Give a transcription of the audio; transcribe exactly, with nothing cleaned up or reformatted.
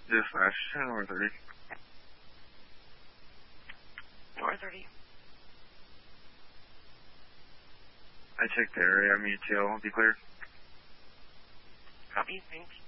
Dispatch, North thirty. North thirty. I checked the area, I'm E T L, be clear. Copy, thanks.